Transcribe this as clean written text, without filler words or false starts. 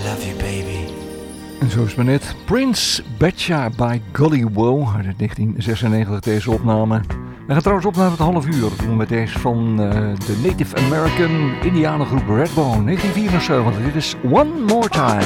love you, baby. En zo is het net. Prince Betcha by Golly Woe uit 1996 deze opname. We gaan trouwens op naar het half uur. Doen we met deze van de Native American Indianengroep Redbone 1974. Dit is One More Time.